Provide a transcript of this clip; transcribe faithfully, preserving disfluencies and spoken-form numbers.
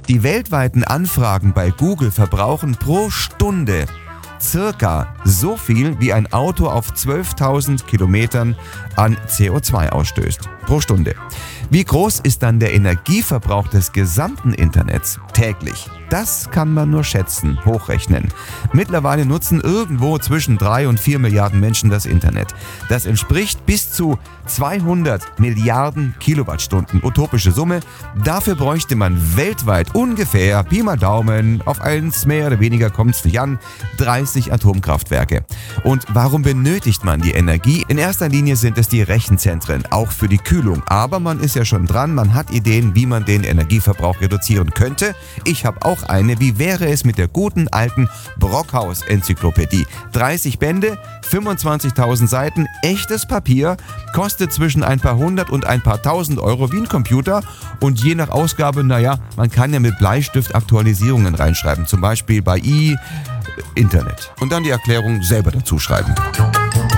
Die weltweiten Anfragen bei Google verbrauchen pro Stunde circa so viel, wie ein Auto auf zwölftausend Kilometern an C O zwei ausstößt. Pro Stunde. Wie groß ist dann der Energieverbrauch des gesamten Internets täglich? Das kann man nur schätzen, hochrechnen. Mittlerweile nutzen irgendwo zwischen drei und vier Milliarden Menschen das Internet. Das entspricht bis zu zweihundert Milliarden Kilowattstunden. Utopische Summe. Dafür bräuchte man weltweit ungefähr, Pi mal Daumen, auf eins mehr oder weniger kommt es nicht an, dreißig Atomkraftwerke. Und warum benötigt man die Energie? In erster Linie sind es die Rechenzentren, auch für die Kühlung. Aber man ist ja schon dran, man hat Ideen, wie man den Energieverbrauch reduzieren könnte. Ich habe auch eine. Wie wäre es mit der guten alten Brockhaus-Enzyklopädie? dreißig Bände, fünfundzwanzigtausend Seiten, echtes Papier, kostet zwischen ein paar hundert und ein paar tausend Euro wie ein Computer und je nach Ausgabe, naja, man kann ja mit Bleistift Aktualisierungen reinschreiben, zum Beispiel bei i Internet. Und dann die Erklärung selber dazu schreiben.